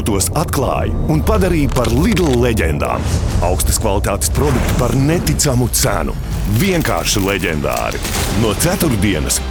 tos atklāja un padarīja par Lidl leģendām. Augstas kvalitātes produkti par neticamu cenu. Vienkārši leģendāri. No ceturtdienas